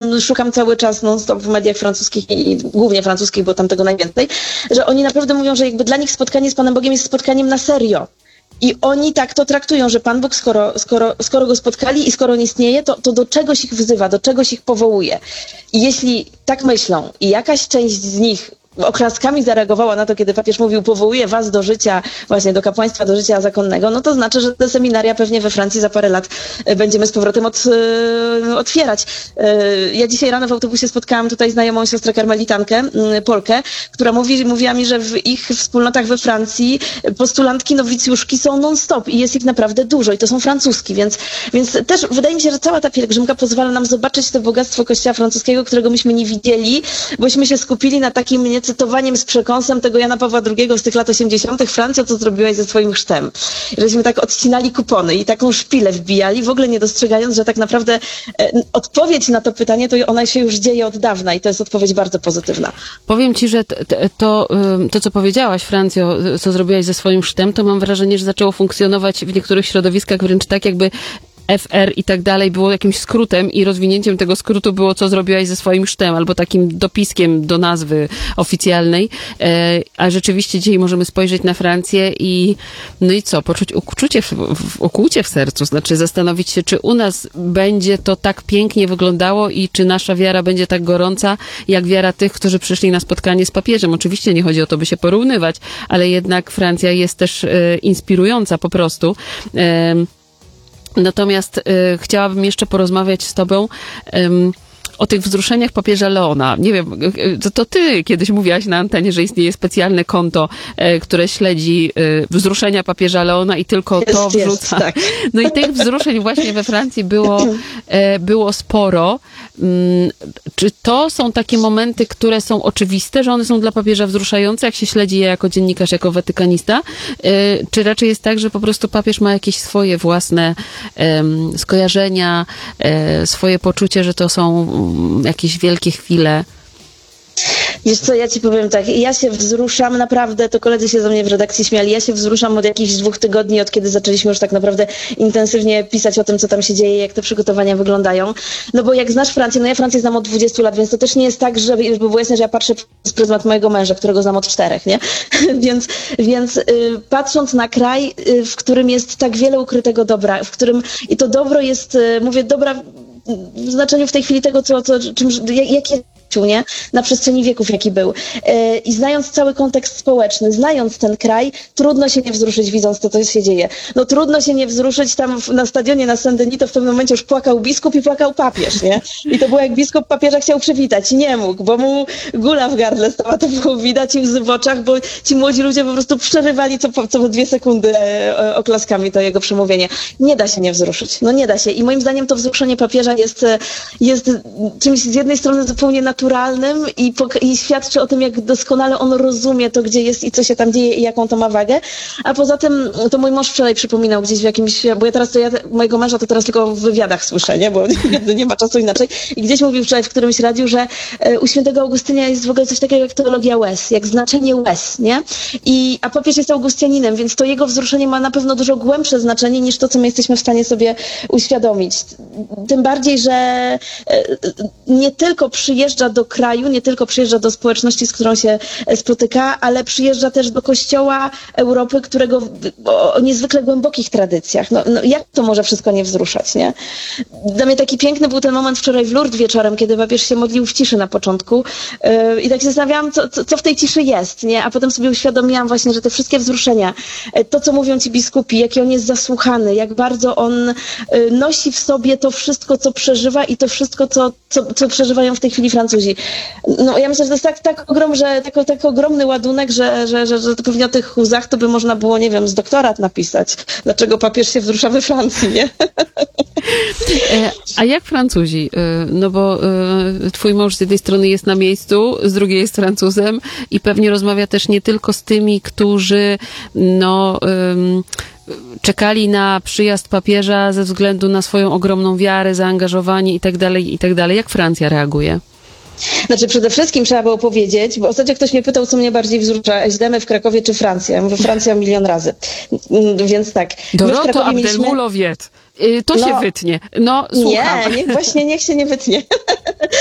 szukam cały czas non-stop w mediach francuskich i głównie francuskich, bo tam tego najwięcej, że oni naprawdę mówią, że jakby dla nich spotkanie z Panem Bogiem jest spotkaniem na serio. I oni tak to traktują, że Pan Bóg, skoro go spotkali i skoro on istnieje, to do czegoś ich wzywa, do czegoś ich powołuje. I jeśli tak myślą i jakaś część z nich oklaskami zareagowała na to, kiedy papież mówił, powołuje was do życia, właśnie do kapłaństwa, do życia zakonnego, no to znaczy, że te seminaria pewnie we Francji za parę lat będziemy z powrotem otwierać. Ja dzisiaj rano w autobusie spotkałam tutaj znajomą siostrę karmelitankę, Polkę, która mówiła mi, że w ich wspólnotach we Francji postulantki, nowicjuszki są non-stop i jest ich naprawdę dużo i to są francuski, więc też wydaje mi się, że cała ta pielgrzymka pozwala nam zobaczyć to bogactwo kościoła francuskiego, którego myśmy nie widzieli, bośmy się skupili na takim cytowaniem z przekąsem tego Jana Pawła II z tych lat 80. Francja, co zrobiłaś ze swoim chrztem. Żeśmy tak odcinali kupony i taką szpilę wbijali, w ogóle nie dostrzegając, że tak naprawdę odpowiedź na to pytanie, to ona się już dzieje od dawna i to jest odpowiedź bardzo pozytywna. Powiem ci, że to, co powiedziałaś, Francjo, co zrobiłaś ze swoim chrztem, to mam wrażenie, że zaczęło funkcjonować w niektórych środowiskach wręcz tak, jakby FR i tak dalej było jakimś skrótem i rozwinięciem tego skrótu było, co zrobiłaś ze swoim chrztem, albo takim dopiskiem do nazwy oficjalnej. A rzeczywiście dzisiaj możemy spojrzeć na Francję i no i co? Poczuć ukłucie w sercu, znaczy zastanowić się, czy u nas będzie to tak pięknie wyglądało i czy nasza wiara będzie tak gorąca, jak wiara tych, którzy przyszli na spotkanie z papieżem. Oczywiście nie chodzi o to, by się porównywać, ale jednak Francja jest też inspirująca po prostu. Natomiast chciałabym jeszcze porozmawiać z tobą o tych wzruszeniach papieża Leona. Nie wiem, to ty kiedyś mówiłaś na antenie, że istnieje specjalne konto, które śledzi wzruszenia papieża Leona i tylko to wrzuca. Tak. No i tych wzruszeń właśnie we Francji było sporo. Czy to są takie momenty, które są oczywiste, że one są dla papieża wzruszające, jak się śledzi je jako dziennikarz, jako watykanista? Czy raczej jest tak, że po prostu papież ma jakieś swoje własne skojarzenia, swoje poczucie, że to są jakieś wielkie chwile? Wiesz co, ja ci powiem tak, ja się wzruszam naprawdę, to koledzy się ze mnie w redakcji śmiali, ja się wzruszam od jakichś 2 tygodni, od kiedy zaczęliśmy już tak naprawdę intensywnie pisać o tym, co tam się dzieje, jak te przygotowania wyglądają. No bo jak znasz Francję, no ja Francję znam od 20 lat, więc to też nie jest tak, żeby było jasne, że ja patrzę z pryzmat mojego męża, którego znam od 4, nie? więc patrząc na kraj, w którym jest tak wiele ukrytego dobra, w którym i to dobro jest, mówię, dobra w znaczeniu w tej chwili tego, jakie nie? Na przestrzeni wieków, jaki był. I znając cały kontekst społeczny, znając ten kraj, trudno się nie wzruszyć, widząc to, co się dzieje. No trudno się nie wzruszyć tam na stadionie na Saint-Denis, to w pewnym momencie już płakał biskup i płakał papież, nie? I to było jak biskup papieża chciał przywitać i nie mógł, bo mu gula w gardle stała, to było widać i łzy w oczach, bo ci młodzi ludzie po prostu przerywali co 2 sekundy oklaskami to jego przemówienie. Nie da się nie wzruszyć. No nie da się. I moim zdaniem to wzruszenie papieża jest czymś z jednej strony zupełnie naturalnym i świadczy o tym, jak doskonale on rozumie to, gdzie jest i co się tam dzieje i jaką to ma wagę. A poza tym, to mój mąż wczoraj przypominał gdzieś w jakimś, bo ja mojego męża to teraz tylko w wywiadach słyszę, nie? Bo nie ma czasu inaczej. I gdzieś mówił wczoraj w którymś radiu, że u świętego Augustynia jest w ogóle coś takiego jak teologia łez, jak znaczenie łez, nie? A papież jest Augustianinem, więc to jego wzruszenie ma na pewno dużo głębsze znaczenie niż to, co my jesteśmy w stanie sobie uświadomić. Tym bardziej, że nie tylko przyjeżdża do kraju, nie tylko przyjeżdża do społeczności, z którą się spotyka, ale przyjeżdża też do kościoła Europy, którego o niezwykle głębokich tradycjach. No jak to może wszystko nie wzruszać, nie? Dla mnie taki piękny był ten moment wczoraj w Lourdes wieczorem, kiedy papież się modlił w ciszy na początku i tak się zastanawiałam, co w tej ciszy jest, nie? A potem sobie uświadomiłam właśnie, że te wszystkie wzruszenia, to, co mówią ci biskupi, jaki on jest zasłuchany, jak bardzo on nosi w sobie to wszystko, co przeżywa i to wszystko, co przeżywają w tej chwili Francuzi. No ja myślę, że to jest tak ogromny ładunek, że to pewnie o tych łzach to by można było, nie wiem, z doktorat napisać. Dlaczego papież się wzrusza we Francji, nie? A jak Francuzi? No bo twój mąż z jednej strony jest na miejscu, z drugiej jest Francuzem i pewnie rozmawia też nie tylko z tymi, którzy czekali na przyjazd papieża ze względu na swoją ogromną wiarę, zaangażowanie i tak dalej. Jak Francja reaguje? Znaczy przede wszystkim trzeba było powiedzieć, bo ostatnio ktoś mnie pytał, co mnie bardziej wzrusza, SDM w Krakowie czy Francja. Ja mówię Francja 1 000 000 razy. Więc tak. Doroto Abdelmulowiec. To się wytnie. No, słucham. Nie, niech się nie wytnie.